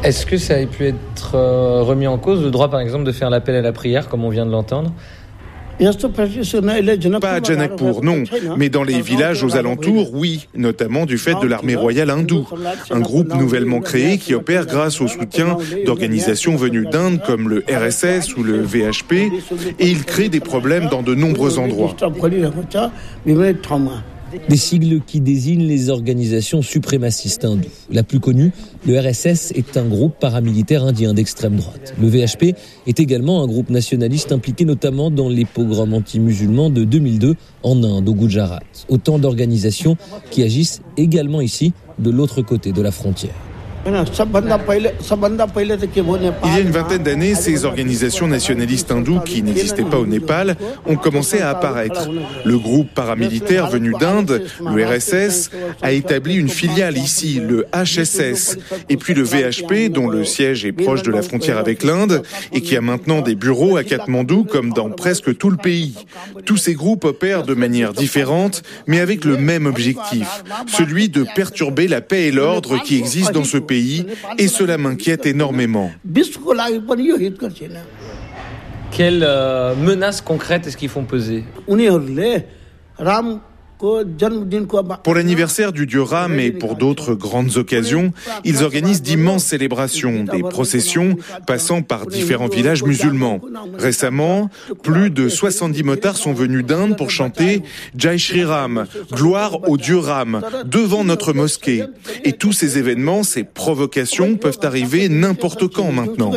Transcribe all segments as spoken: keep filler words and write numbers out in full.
Est-ce que ça a pu être euh, remis en cause, le droit par exemple de faire l'appel à la prière comme on vient de l'entendre ? Pas à Janakpur, non, mais dans les villages aux alentours, oui, notamment du fait de l'armée royale hindoue, un groupe nouvellement créé qui opère grâce au soutien d'organisations venues d'Inde comme le R S S ou le V H P, et il crée des problèmes dans de nombreux endroits. Des sigles qui désignent les organisations suprémacistes hindoues. La plus connue, le R S S, est un groupe paramilitaire indien d'extrême droite. Le V H P est également un groupe nationaliste impliqué notamment dans les pogroms anti-musulmans de deux mille deux en Inde, au Gujarat. Autant d'organisations qui agissent également ici, de l'autre côté de la frontière. Il y a une vingtaine d'années, ces organisations nationalistes hindoues qui n'existaient pas au Népal ont commencé à apparaître. Le groupe paramilitaire venu d'Inde, le R S S, a établi une filiale ici, le H S S. Et puis le V H P, dont le siège est proche de la frontière avec l'Inde et qui a maintenant des bureaux à Katmandou comme dans presque tout le pays. Tous ces groupes opèrent de manière différente, mais avec le même objectif, celui de perturber la paix et l'ordre qui existent dans ce pays. Et cela m'inquiète énormément. Quelles euh, menaces concrètes est-ce qu'ils font peser ? Pour l'anniversaire du dieu Ram et pour d'autres grandes occasions, ils organisent d'immenses célébrations, des processions passant par différents villages musulmans. Récemment, plus de soixante-dix motards sont venus d'Inde pour chanter Jai Shri Ram, gloire au dieu Ram, devant notre mosquée. Et tous ces événements, ces provocations peuvent arriver n'importe quand maintenant.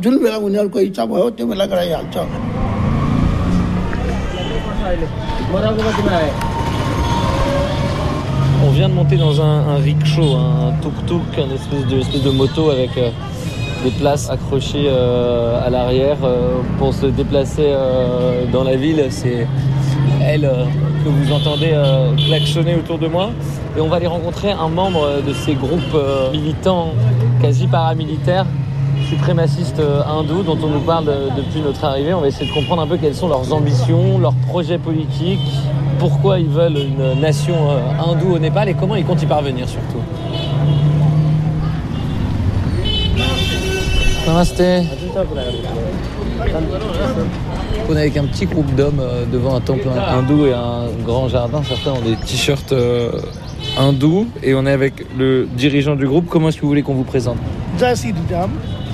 On vient de monter dans un, un rickshaw, un tuk-tuk, une espèce de, espèce de moto avec euh, des places accrochées euh, à l'arrière euh, pour se déplacer euh, dans la ville. C'est elle euh, que vous entendez euh, klaxonner autour de moi. Et on va aller rencontrer un membre de ces groupes euh, militants quasi paramilitaires, suprémacistes euh, hindous dont on nous parle euh, depuis notre arrivée. On va essayer de comprendre un peu quelles sont leurs ambitions, leurs projets politiques, pourquoi ils veulent une nation euh, hindoue au Népal et comment ils comptent y parvenir surtout. Namasté. On est avec un petit groupe d'hommes euh, devant un temple hindou et un grand jardin. Certains ont des t-shirts euh, hindous et on est avec le dirigeant du groupe. Comment est-ce que vous voulez qu'on vous présente ? Jai Shri Ram,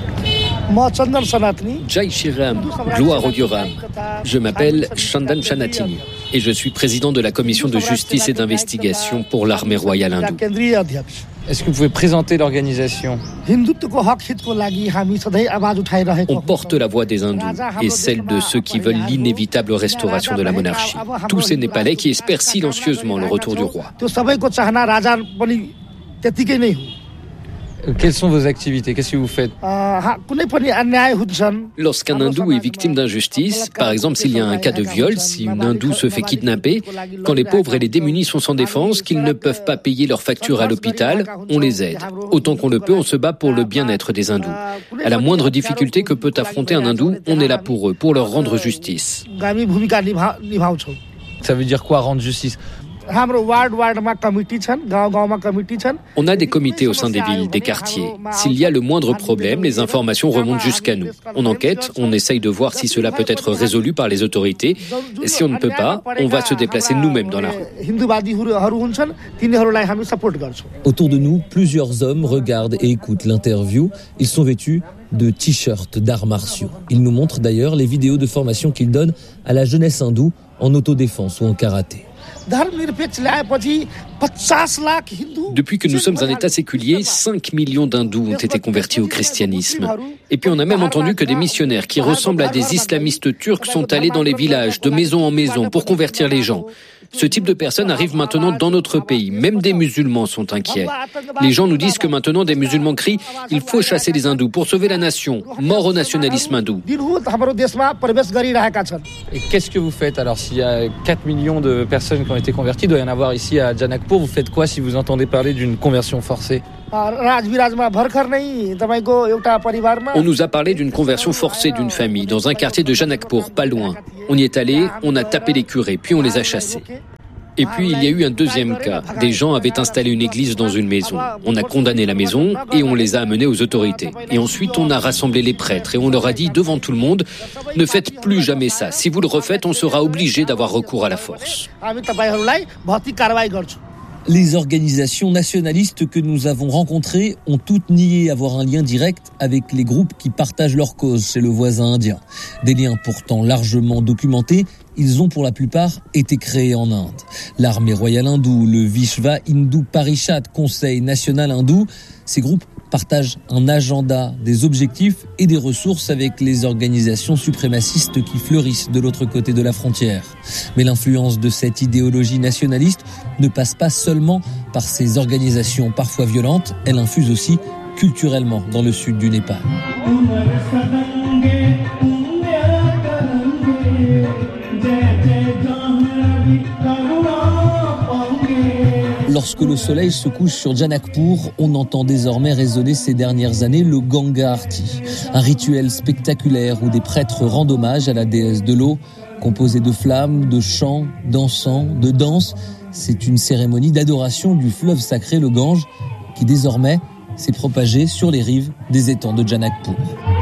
gloire au dieu Ram. Je m'appelle Chandan Chanatini et je suis président de la commission de justice et d'investigation pour l'armée royale hindoue. Est-ce que vous pouvez présenter l'organisation ? On porte la voix des hindous et celle de ceux qui veulent l'inévitable restauration de la monarchie. Tous ces Népalais qui espèrent silencieusement le retour du roi. Quelles sont vos activités ? Qu'est-ce que vous faites ? Lorsqu'un hindou est victime d'injustice, par exemple s'il y a un cas de viol, si une hindoue se fait kidnapper, quand les pauvres et les démunis sont sans défense, qu'ils ne peuvent pas payer leurs factures à l'hôpital, on les aide. Autant qu'on le peut, on se bat pour le bien-être des hindous. À la moindre difficulté que peut affronter un hindou, on est là pour eux, pour leur rendre justice. Ça veut dire quoi, rendre justice ? On a des comités au sein des villes, des quartiers. S'il y a le moindre problème, les informations remontent jusqu'à nous. On enquête, on essaye de voir si cela peut être résolu par les autorités. Et si on ne peut pas, on va se déplacer nous-mêmes dans la rue. Autour de nous, plusieurs hommes regardent et écoutent l'interview. Ils sont vêtus de t-shirts d'arts martiaux. Ils nous montrent d'ailleurs les vidéos de formation qu'ils donnent à la jeunesse hindoue en autodéfense ou en karaté. Depuis que nous sommes un État séculier, cinq millions d'hindous ont été convertis au christianisme. Et puis on a même entendu que des missionnaires qui ressemblent à des islamistes turcs sont allés dans les villages, de maison en maison, pour convertir les gens. Ce type de personnes arrive maintenant dans notre pays. Même des musulmans sont inquiets. Les gens nous disent que maintenant des musulmans crient « Il faut chasser les hindous pour sauver la nation. Mort au nationalisme hindou ». Et qu'est-ce que vous faites alors s'il y a quatre millions de personnes qui ont été converties, il doit y en avoir ici à Janakpur, vous faites quoi si vous entendez parler d'une conversion forcée ? On nous a parlé d'une conversion forcée d'une famille dans un quartier de Janakpur, pas loin. On y est allé, on a tapé les curés, puis on les a chassés. Et puis il y a eu un deuxième cas. Des gens avaient installé une église dans une maison. On a condamné la maison et on les a amenés aux autorités. Et ensuite on a rassemblé les prêtres et on leur a dit devant tout le monde, ne faites plus jamais ça. Si vous le refaites, on sera obligé d'avoir recours à la force. Les organisations nationalistes que nous avons rencontrées ont toutes nié avoir un lien direct avec les groupes qui partagent leur cause chez le voisin indien. Des liens pourtant largement documentés, ils ont pour la plupart été créés en Inde. L'armée royale hindoue, le Vishva Hindu Parishad, Conseil national hindou, ces groupes partagent un agenda, des objectifs et des ressources avec les organisations suprémacistes qui fleurissent de l'autre côté de la frontière. Mais l'influence de cette idéologie nationaliste ne passe pas seulement par ces organisations parfois violentes, elle infuse aussi culturellement dans le sud du Népal. Lorsque le soleil se couche sur Janakpur, on entend désormais résonner ces dernières années le Ganga Arti, un rituel spectaculaire où des prêtres rendent hommage à la déesse de l'eau, composé de flammes, de chants, d'encens, de danses. C'est une cérémonie d'adoration du fleuve sacré, le Gange, qui désormais s'est propagé sur les rives des étangs de Janakpur.